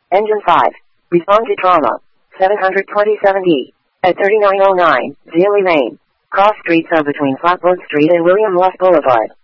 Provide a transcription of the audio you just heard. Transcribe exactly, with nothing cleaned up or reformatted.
Engine five. Respond to trauma. seven twenty-seven D. At thirty-nine oh nine, Zealy Lane. Cross streets are between Flatwood Street and William Luff Boulevard.